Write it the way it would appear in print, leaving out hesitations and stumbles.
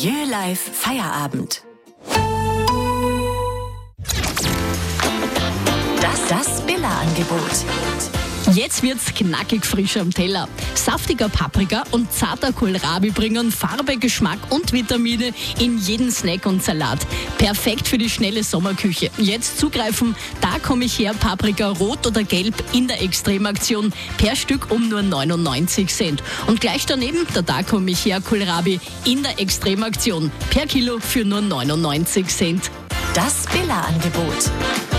Live Feierabend. Das Billa-Angebot. Jetzt wird's knackig frisch am Teller. Saftiger Paprika und zarter Kohlrabi bringen Farbe, Geschmack und Vitamine in jeden Snack und Salat. Perfekt für die schnelle Sommerküche. Jetzt zugreifen, da komme ich her, Paprika rot oder gelb in der Extremaktion. Per Stück um nur 99 Cent. Und gleich daneben der Da komme ich her Kohlrabi in der Extremaktion. Per Kilo für nur 99 Cent. Das Billa-Angebot.